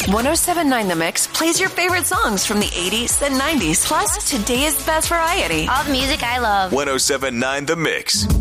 1079 The Mix plays your favorite songs from the 80s and 90s, plus today's best variety. All the music I love. 1079 The Mix.